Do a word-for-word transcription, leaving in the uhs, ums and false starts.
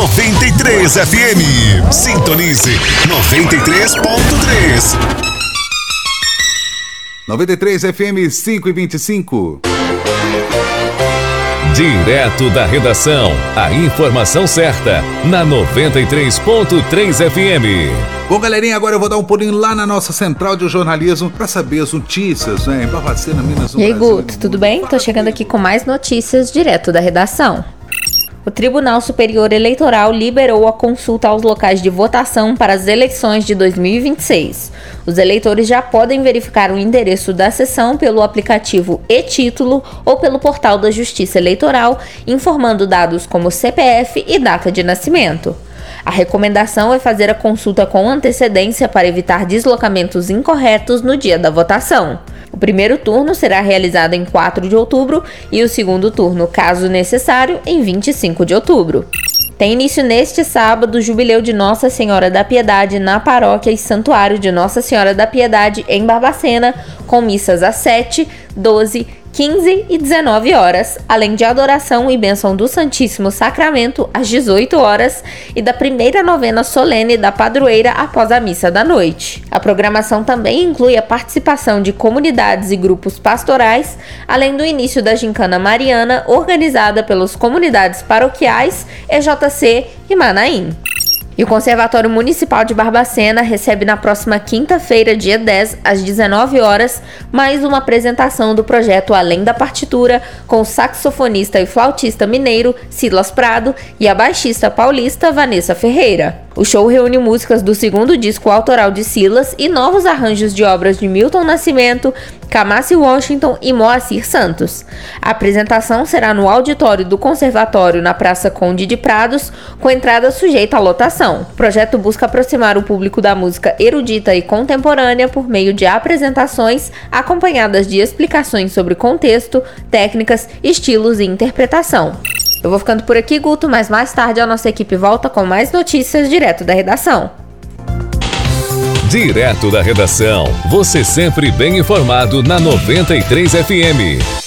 noventa e três F M. Sintonize noventa e três ponto três. noventa e três F M cinco e vinte e cinco. Direto da redação, a informação certa, na noventa e três ponto três F M. Bom, galerinha, agora eu vou dar um pulinho lá na nossa central de jornalismo para saber as notícias, né? Em Barbacena, Minas, no E aí, Brasil, Guto, tudo bem? Tô chegando aqui com mais notícias direto da redação. O Tribunal Superior Eleitoral liberou a consulta aos locais de votação para as eleições de dois mil e vinte e seis. Os eleitores já podem verificar o endereço da sessão pelo aplicativo e-Título ou pelo portal da Justiça Eleitoral, informando dados como C P F e data de nascimento. A recomendação é fazer a consulta com antecedência para evitar deslocamentos incorretos no dia da votação. O primeiro turno será realizado em quatro de outubro e o segundo turno, caso necessário, em vinte e cinco de outubro. Tem início neste sábado o Jubileu de Nossa Senhora da Piedade na Paróquia e Santuário de Nossa Senhora da Piedade em Barbacena, com missas às sete, doze, quinze e dezenove horas, além de adoração e bênção do Santíssimo Sacramento às dezoito horas e da primeira novena solene da padroeira após a missa da noite. A programação também inclui a participação de comunidades e grupos pastorais, além do início da Gincana Mariana, organizada pelas comunidades paroquiais, E J C e Manaim. E o Conservatório Municipal de Barbacena recebe na próxima quinta-feira, dia dez, às dezenove horas, mais uma apresentação do projeto Além da Partitura, com o saxofonista e flautista mineiro Silas Prado e a baixista paulista Vanessa Ferreira. O show reúne músicas do segundo disco autoral de Silas e novos arranjos de obras de Milton Nascimento, Kamasi Washington e Moacir Santos. A apresentação será no auditório do Conservatório, na Praça Conde de Prados, com entrada sujeita à lotação. O projeto busca aproximar o público da música erudita e contemporânea por meio de apresentações acompanhadas de explicações sobre contexto, técnicas, estilos e interpretação. Eu vou ficando por aqui, Guto, mas mais tarde a nossa equipe volta com mais notícias direto da redação. Direto da redação, você sempre bem informado na noventa e três F M.